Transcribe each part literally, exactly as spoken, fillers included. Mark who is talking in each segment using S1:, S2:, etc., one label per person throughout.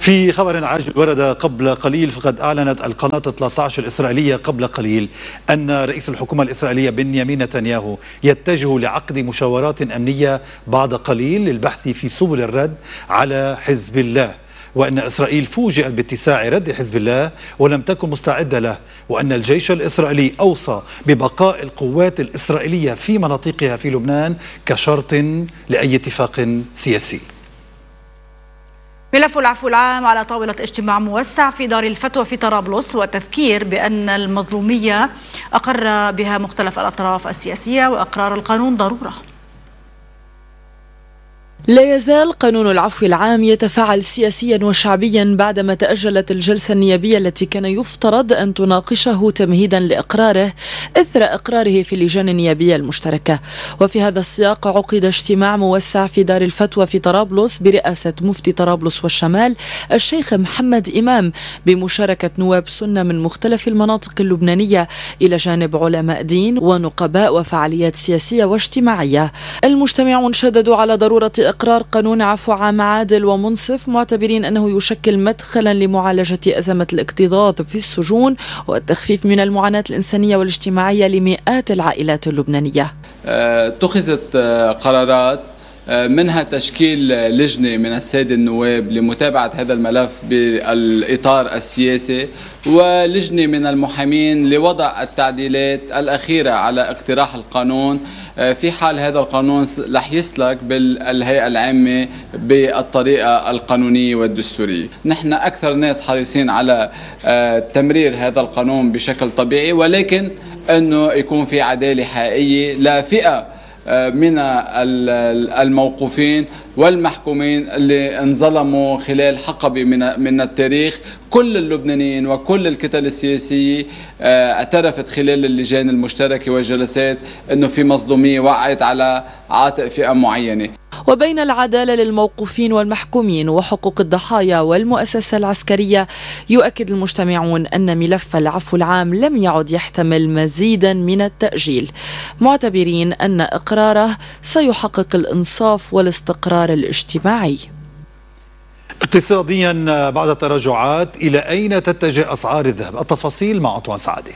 S1: في خبر عاجل ورد قبل قليل، فقد أعلنت القناة ثلاثة عشر الإسرائيلية قبل قليل أن رئيس الحكومة الإسرائيلية بنيامين نتنياهو يتجه لعقد مشاورات أمنية بعد قليل للبحث في سبل الرد على حزب الله، وأن إسرائيل فوجئت باتساع رد حزب الله ولم تكن مستعدة له، وأن الجيش الإسرائيلي أوصى ببقاء القوات الإسرائيلية في مناطقها في لبنان كشرط لأي اتفاق سياسي.
S2: ملف العفو العام على طاولة اجتماع موسع في دار الفتوى في طرابلس، والتذكير بأن المظلومية أقر بها مختلف الأطراف السياسية وإقرار القانون ضرورة.
S3: لا يزال قانون العفو العام يتفاعل سياسيا وشعبيا بعدما تأجلت الجلسة النيابية التي كان يفترض أن تناقشه تمهيدا لإقراره إثر إقراره في اللجان النيابية المشتركة. وفي هذا السياق عقد اجتماع موسع في دار الفتوى في طرابلس برئاسة مفتي طرابلس والشمال الشيخ محمد إمام بمشاركة نواب سنة من مختلف المناطق اللبنانية إلى جانب علماء دين ونقباء وفعاليات سياسية واجتماعية. المجتمعون شددوا على ضرورة إقرار قانون عفو عام عادل ومنصف، معتبرين أنه يشكل مدخلا لمعالجة أزمة الاكتظاظ في السجون والتخفيف من المعاناة الإنسانية والاجتماعية لمئات العائلات اللبنانية.
S4: اتخذت قرارات منها تشكيل لجنة من السادة النواب لمتابعة هذا الملف بالإطار السياسي، ولجنة من المحامين لوضع التعديلات الأخيرة على اقتراح القانون في حال هذا القانون رح يسلك بالهيئة العامة بالطريقة القانونية والدستورية. نحن أكثر ناس حريصين على تمرير هذا القانون بشكل طبيعي، ولكن أنه يكون في عدالة حقيقية لفئة من الموقوفين والمحكومين اللي انظلموا خلال حقبة من من التاريخ. كل اللبنانيين وكل الكتل السياسية اعترفت خلال اللجان المشتركة والجلسات انه في مظلومية وقعت على عاتق فئة معينة.
S3: وبين العدالة للموقوفين والمحكومين وحقوق الضحايا والمؤسسة العسكرية، يؤكد المجتمعون أن ملف العفو العام لم يعد يحتمل مزيدا من التأجيل، معتبرين أن إقراره سيحقق الإنصاف والاستقرار الاجتماعي.
S1: اقتصاديا بعد التراجعات، إلى أين تتجه أسعار الذهب؟ التفاصيل مع عطوان سعادة.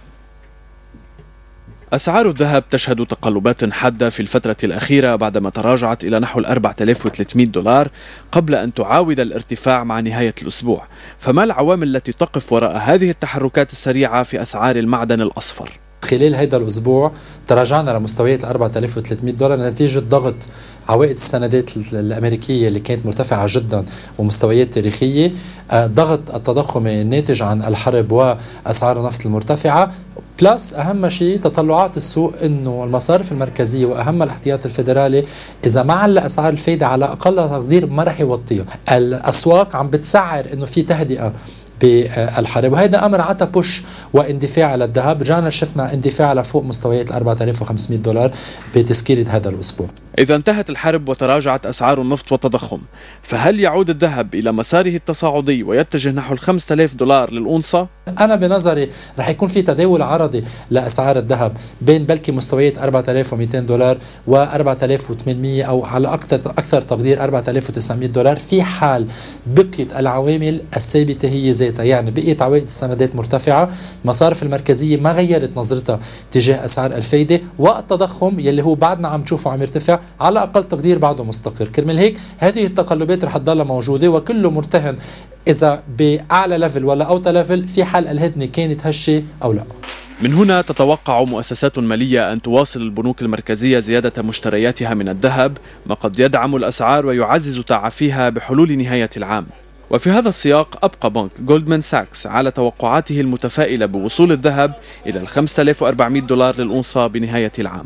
S5: أسعار الذهب تشهد تقلبات حادة في الفترة الأخيرة بعدما تراجعت إلى نحو أربعة آلاف وثلاثمئة دولار قبل أن تعاود الارتفاع مع نهاية الأسبوع. فما العوامل التي تقف وراء هذه التحركات السريعة في أسعار المعدن الأصفر؟
S6: خلال هذا الأسبوع تراجعنا لمستويات أربعة آلاف وثلاثمئة دولار نتيجة ضغط عوائد السندات الأمريكية اللي كانت مرتفعة جدا ومستويات تاريخية، ضغط التضخم الناتج عن الحرب وأسعار النفط المرتفعة، بلس أهم شيء تطلعات السوق إنه المصارف المركزية وأهم الاحتياط الفيدرالي إذا ما علق أسعار الفايدة على أقل تقدير ما رح يوطيها. الأسواق عم بتسعر إنه في تهدئة بالحرب، وهذا امر عطى بوش واندفاع للذهب. رجعنا شفنا اندفاع لفوق مستويات أربعة آلاف وخمسمئة دولار بتسكيرة هذا الاسبوع.
S5: إذا انتهت الحرب وتراجعت أسعار النفط والتضخم، فهل يعود الذهب إلى مساره التصاعدي ويتجه نحو خمسة آلاف دولار للأونصة؟
S6: أنا بنظري رح يكون في تداول عرضي لأسعار الذهب بين بلكي مستويات أربعة آلاف ومئتين دولار و أربعة آلاف وثمانمئة أو على أكثر أكثر تقدير أربعة آلاف وتسعمئة دولار، في حال بقيت العوامل الثابتة هي ذاتها. يعني بقيت عوائد السندات مرتفعة، المصارف المركزية ما غيرت نظرتها تجاه أسعار الفايدة، والتضخم يلي هو بعدنا عم نشوفه عم يرتفع على أقل تقدير بعده مستقر. كرمال هيك هذه التقلبات رح تضلها موجودة، وكله مرتهن إذا بأعلى ليفل ولا أوطى ليفل في حال الهدنة كانت هشة أو لا.
S5: من هنا تتوقع مؤسسات مالية أن تواصل البنوك المركزية زيادة مشترياتها من الذهب، ما قد يدعم الأسعار ويعزز تعافيها بحلول نهاية العام. وفي هذا السياق أبقى بنك جولدمان ساكس على توقعاته المتفائلة بوصول الذهب إلى خمسة آلاف وأربعمئة دولار للأونصة بنهاية العام.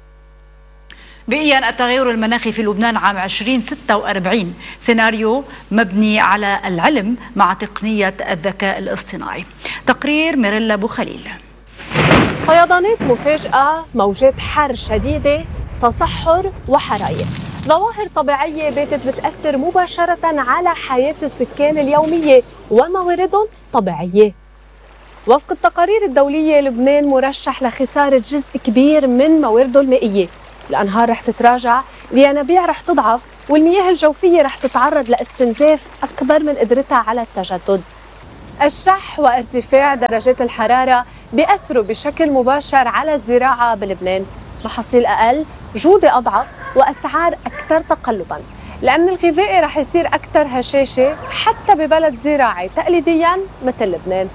S2: بيئيا التغير المناخي في لبنان عام ألفين وستة وأربعين سيناريو مبني على العلم مع تقنية الذكاء الاصطناعي. تقرير ميريلا أبو خليل.
S7: فيضانات مفاجئة، موجات حر شديدة، تصحر وحرائق، ظواهر طبيعية باتت بتأثر مباشرة على حياة السكان اليومية ومواردهم طبيعية. وفق التقارير الدولية، لبنان مرشح لخسارة جزء كبير من موارده المائية، الأنهار رح تتراجع، الينابيع رح تضعف، والمياه الجوفية رح تتعرض لاستنزاف أكبر من قدرتها على التجدد. الشح وارتفاع درجات الحرارة بيأثروا بشكل مباشر على الزراعة بلبنان، محاصيل أقل، جودة أضعف، وأسعار أكثر تقلباً. الأمن الغذائي رح يصير أكثر هشاشة حتى ببلد زراعي تقليدياً مثل لبنان.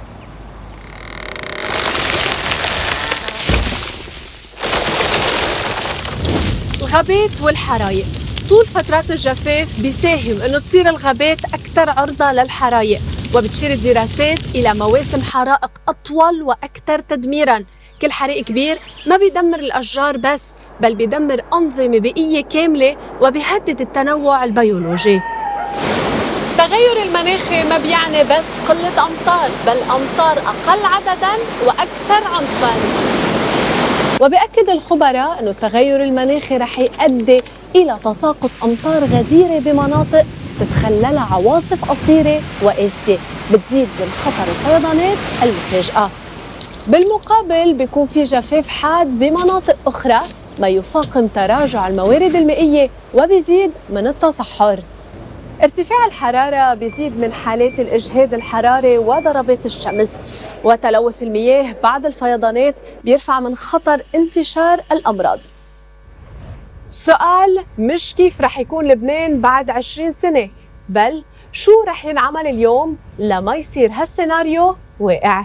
S7: الغابات والحرايق، طول فترات الجفاف بيساهم انه تصير الغابات اكثر عرضه للحرايق، وبتشير الدراسات الى مواسم حرائق اطول واكثر تدميرا. كل حريق كبير ما بيدمر الاشجار بس، بل بيدمر انظمه بيئيه كامله وبيهدد التنوع البيولوجي. التغير المناخي ما بيعني بس قله امطار، بل امطار اقل عددا واكثر عنفا. وبأكد الخبراء أن التغير المناخي رح يؤدي إلى تساقط أمطار غزيرة بمناطق تتخللها عواصف قصيرة وقاسية، بتزيد من خطر الفيضانات المفاجئة. بالمقابل بيكون في جفاف حاد بمناطق أخرى، ما يفاقم تراجع الموارد المائية وبيزيد من التصحر. ارتفاع الحرارة بيزيد من حالات الإجهاد الحراري وضربات الشمس، وتلوث المياه بعد الفيضانات بيرفع من خطر انتشار الأمراض. السؤال مش كيف رح يكون لبنان بعد عشرين سنة، بل شو رح ينعمل اليوم لما يصير هالسيناريو واقع.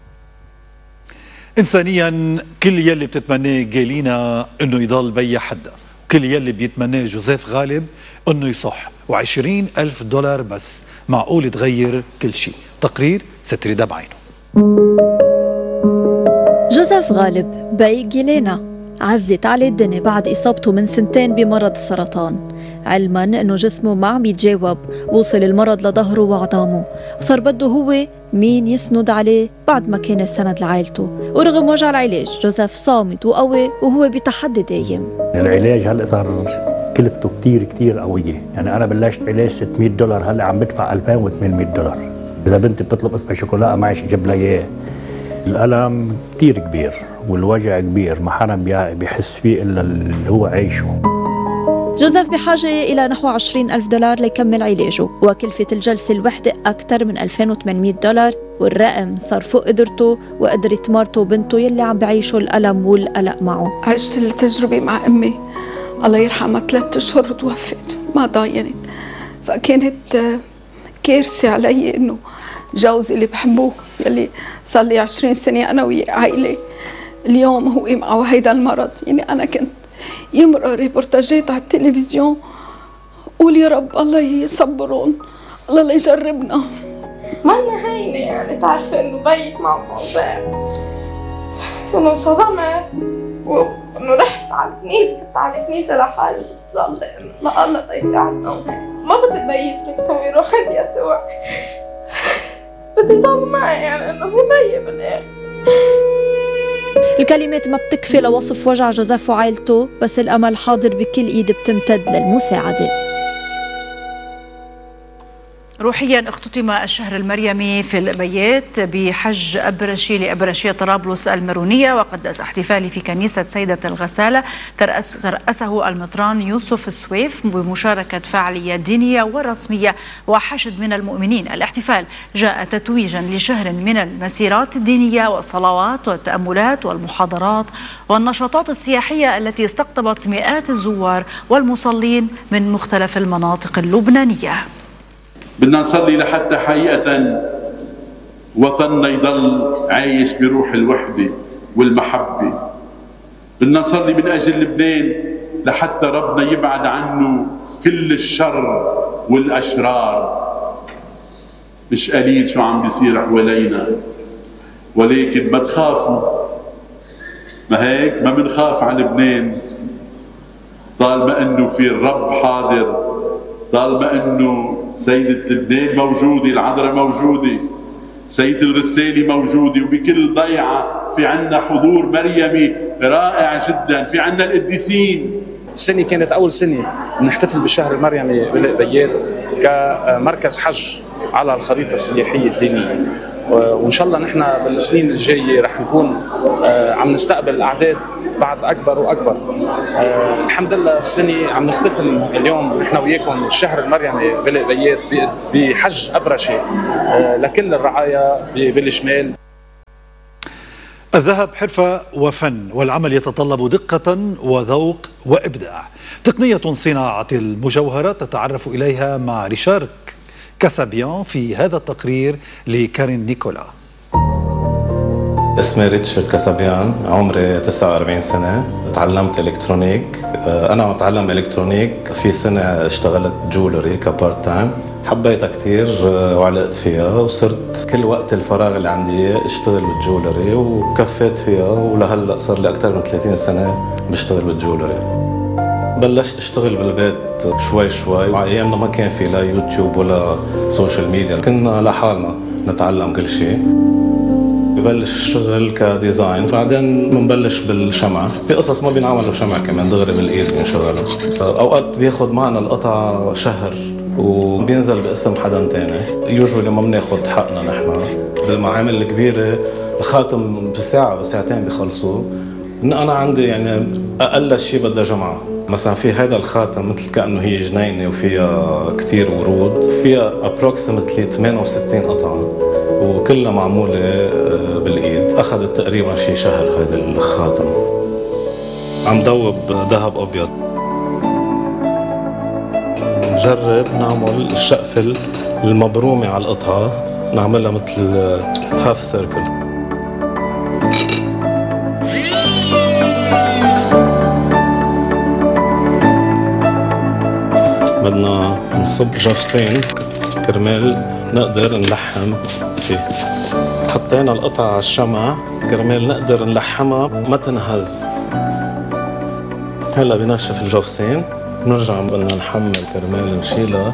S1: إنسانيا كل يلي بتتمناه جالينا إنه يضل بي حدا، كل يلي بيتمناه جوزيف غالب إنه يصح، وعشرين ألف دولار بس معقول تغير كل شيء. تقرير ستريدا بعينه.
S8: جوزيف غالب بي جيلينا عزت عليه الدنيا بعد إصابته من سنتين بمرض السرطان، علما أنه جسمه ما عم يتجاوب، وصل المرض لظهره وعظامه، وصار بده هو مين يسند عليه بعد ما كان السند لعائلته. ورغم وجع العلاج جوزيف صامت وقوي وهو بتحدي دايم.
S9: العلاج هلا صار كلفته كتير كتير قوية، يعني أنا بلشت علاج ستمية دولار، هلا عم بدفع ألفين وثمانمية دولار. إذا بنتي بتطلب اسمها شوكولا معيش جيب لها إياه. الألم كتير كبير والوجع كبير، ما حدا بيحس فيه إلا اللي هو عايشه.
S8: جوزيف بحاجة إلى نحو عشرين ألف دولار ليكمل علاجه، وكلفة الجلسة الوحدة أكثر من ألفين وثمانمية دولار، والرقم صار فوق قدرته وقدرة مرته وبنته يلي عم بعيشوا الألم والقلق معه.
S10: عشت التجربة مع أمي الله يرحمها، ثلاثة أشهر توفت ما ضاينت، فكانت كارثة علي إنه جوزي اللي بحبه يلي صار لي عشرين سنة أنا وياه عائلة، اليوم هو معه هيدا المرض. يعني أنا كنت يمرق ريبورتاجات على التلفزيون قول يا رب الله يصبرون، الله لا يجربنا.
S11: مالنا هينة يعني، تعرفي إنه بيك معه موضوع، إنه انصدمت وإنه رحت على الكنيسة، كنت على الكنيسة لحالي وصرت تصلي لا الله تيساعدنا، ما بدي بي يتركهم يروح خد يسوع، بدي يضل معي يعني إنه هي بي بالآخر.
S8: الكلمات ما بتكفي لوصف وجع جوزيف وعائلته، بس الأمل حاضر بكل إيد بتمتد للمساعدة.
S2: روحيا اختتم الشهر المريمي في البيات بحج أبرشي لأبرشية طرابلس المارونية، وقدس احتفالي في كنيسة سيدة الغسالة ترأس ترأسه المطران يوسف السويف بمشاركة فعاليات دينية ورسمية وحشد من المؤمنين. الاحتفال جاء تتويجا لشهر من المسيرات الدينية والصلوات والتأملات والمحاضرات والنشاطات السياحية التي استقطبت مئات الزوار والمصلين من مختلف المناطق اللبنانية.
S12: بدنا نصلي لحتى حقيقة وطننا يضل عايش بروح الوحدة والمحبة. بدنا نصلي من أجل لبنان لحتى ربنا يبعد عنه كل الشر والأشرار. مش قليل شو عم بيصير حوالينا، ولكن ما تخافوا، ما هيك ما بنخاف على لبنان طالما انه في الرب حاضر، طالما انه سيدة لبنان موجودة، العذراء موجودة، سيدة الغسالة موجودة، وبكل ضيعة في عنا حضور مريمي رائع جدا، في عنا القديسين.
S13: السنة كانت أول سنة نحتفل بالشهر المريمي بالبيات كمركز حج على الخريطة السياحية الدينية، وإن شاء الله نحن بالسنين الجاية رح نكون عم نستقبل أعداد بعد اكبر واكبر. آه الحمد لله السنه عم نختتم اليوم نحن وياكم الشهر المريمي بالبيات بحج ابرشي آه لكل الرعايا بالشمال.
S1: الذهب حرفة وفن، والعمل يتطلب دقة وذوق وإبداع. تقنية صناعة المجوهرات تتعرف إليها مع ريشار كاسابيان في هذا التقرير لكارين نيكولا.
S14: اسمي ريتشارد كاسابيان، عمري تسعة وأربعين سنة، تعلمت إلكترونيك. أنا عم أتعلم إلكترونيك، في سنة اشتغلت جولري كبارت تايم، حبيتها كتير وعلقت فيها وصرت كل وقت الفراغ اللي عندي اشتغل بالجولري وكفيت فيها، ولهلا صار لي أكثر من ثلاثين سنة بشتغل بالجولري. بلشت اشتغل بالبيت شوي شوي، وأيامنا ما كان في لا يوتيوب ولا سوشيال ميديا، كنا لحالنا نتعلم كل شيء. ببلش الشغل كديزاين، بعدين بنبلش بالشمع، في قصص ما بينعملوا شمع كمان دغري بالايد بنشغلها. اوقات بياخد معنا القطعه شهر وبينزل باسم حدا تاني، يوجولي ما بناخد حقنا نحن. بالمعامل الكبيره الخاتم بساعه بساعتين بيخلصوه. انا عندي يعني اقل شيء بدها جمعه، مثلا في هذا الخاتم مثل كأنه هي جنينه وفيها كتير ورود، فيها ابروكسيمتلي ثمانية وستين قطعه وكلها معمولة بالإيد. أخذت تقريبا شي شهر هذا الخاتم. عم دوب ذهب أبيض. نجرب نعمل الشقفل المبرومة على القطعة، نعملها مثل هاف سيركل. بدنا نصب جفسين كرمال نقدر نلحم فيه. حطينا القطعة على الشمع كرمال نقدر نلحمها ما تنهز. هلا بنشف الجفسين، نرجع بدنا نحمل كرمال نشيلها.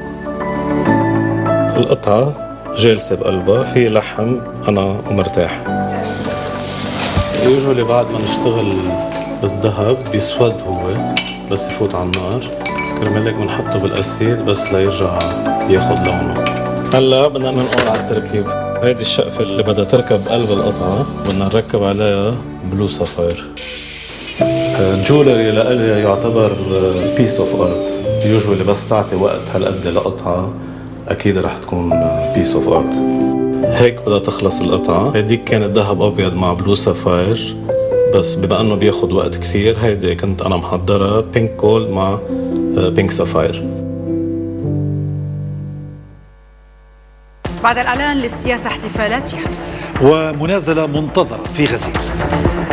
S14: القطعة جالسة بقلبها، في لحم أنا ومرتاح. يوجولي بعد ما نشتغل بالذهب بيسود هو بس يفوت على النار، كرمال هيك بنحطه بالأسيد بس ليرجع ياخد لونه. هلا بدنا ننقل على التركيب. هيدي الشقفة اللي بدها تركب بقلب القطعة بدنا نركب عليها بلو سافاير. الجولري لإلي يعتبر بيس اوف ارت، يوجولي بس تعطي وقت هالقد لقطعة أكيد رح تكون بيس اوف ارت. هيك بدها تخلص القطعة. هيديك كانت ذهب أبيض مع بلو سافاير، بس بما أنه بياخد وقت كثير هيدي كنت أنا محضرها بينك جولد مع بينك سافاير.
S2: بعد الإعلان للسياسة احتفالاتها
S1: ومنازلة منتظرة في غزير.